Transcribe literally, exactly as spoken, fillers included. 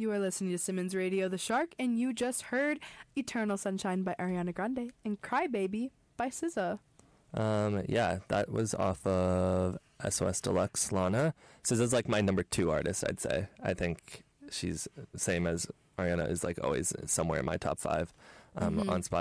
You are listening to Simmons Radio, The Shark, and you just heard Eternal Sunshine by Ariana Grande and Cry Baby by S Z A. Um, yeah, that was off of S O S Deluxe, Lana. S Z A's like my number two artist, I'd say. I think she's same as Ariana is like always somewhere in my top five um, mm-hmm. on Spotify.